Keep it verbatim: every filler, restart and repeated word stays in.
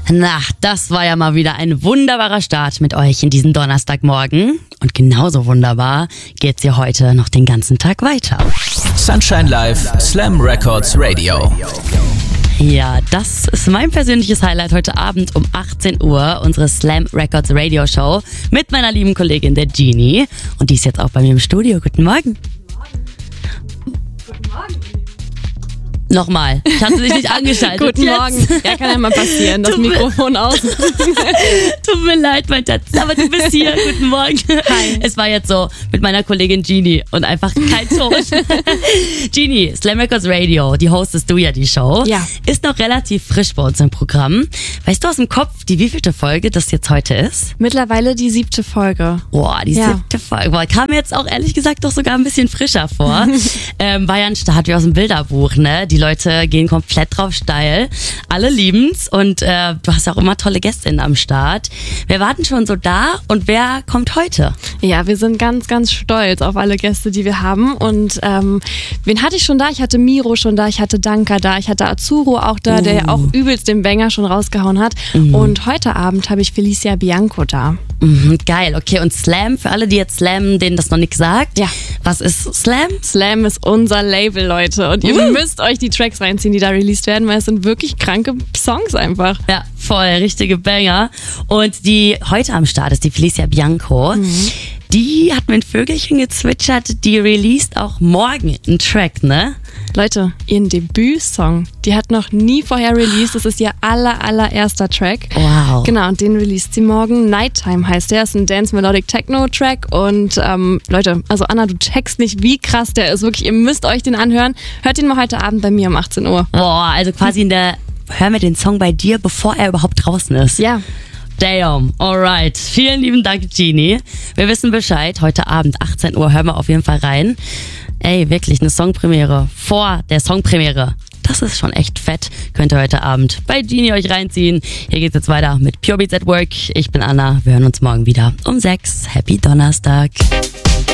Na, das war ja mal wieder ein wunderbarer Start mit euch in diesen Donnerstagmorgen. Und genauso wunderbar geht's hier heute noch den ganzen Tag weiter. Sunshine Live, Slam Records Radio. Ja, das ist mein persönliches Highlight heute Abend um achtzehn Uhr, unsere Slam Records Radio Show mit meiner lieben Kollegin, der Genie. Und die ist jetzt auch bei mir im Studio. Guten Morgen. Guten Morgen. Nochmal, ich hatte dich nicht angeschaltet. Guten jetzt. Morgen. Ja, kann ja mal passieren, das Tut mir- Mikrofon aus. Tut mir leid, mein Schatz, aber du bist hier. Guten Morgen. Hi. Es war jetzt so mit meiner Kollegin Genie und einfach kein Ton. Genie, Slam Records Radio, die hostest du ja die Show. Ja. Ist noch relativ frisch bei uns im Programm. Weißt du aus dem Kopf, die wievielte Folge das jetzt heute ist? Mittlerweile die siebte Folge. Boah, die Ja. siebte Folge. Boah, kam mir jetzt auch ehrlich gesagt doch sogar ein bisschen frischer vor. ähm, war ja ein Start wie aus dem Bilderbuch, ne? Die Leute gehen komplett drauf steil. Alle lieben's und äh, du hast auch immer tolle Gästinnen am Start. Wer war denn schon so da und wer kommt heute? Ja, wir sind ganz, ganz stolz auf alle Gäste, die wir haben. Und ähm, wen hatte ich schon da? Ich hatte Miro schon da, ich hatte Danka da, ich hatte Azuro auch da, der ja auch übelst den Banger schon rausgehauen hat. Und heute Abend habe ich Felicia Bianco da. Mhm, geil, okay. Und Slam, für alle, die jetzt slammen, denen das noch nichts sagt. Ja. Was ist Slam? Slam ist unser Label, Leute. Und ihr Uh. müsst euch die Tracks reinziehen, die da released werden, weil es sind wirklich kranke Songs einfach. Ja, voll, richtige Banger. Und die heute am Start ist die Felicia Bianco. Die hat mit Vögelchen gezwitschert, die released auch morgen einen Track, ne? Leute, ihren Debütsong, die hat noch nie vorher released. Das ist ihr aller, allererster Track. Wow. Genau, und den released sie morgen. Nighttime heißt der. Ist ein Dance Melodic Techno Track. Und ähm, Leute, also Anna, du checkst nicht, wie krass der ist. Wirklich, ihr müsst euch den anhören. Hört ihn mal heute Abend bei mir um achtzehn Uhr. Boah, also quasi in der, hör mir den Song bei dir, bevor er überhaupt draußen ist. Ja. Damn, alright. Vielen lieben Dank, Genie. Wir wissen Bescheid. Heute Abend, achtzehn Uhr, hören wir auf jeden Fall rein. Ey, wirklich, eine Songpremiere vor der Songpremiere. Das ist schon echt fett. Könnt ihr heute Abend bei Genie euch reinziehen. Hier geht's jetzt weiter mit Pure Beats at Work. Ich bin Anna. Wir hören uns morgen wieder um sechs. Happy Donnerstag.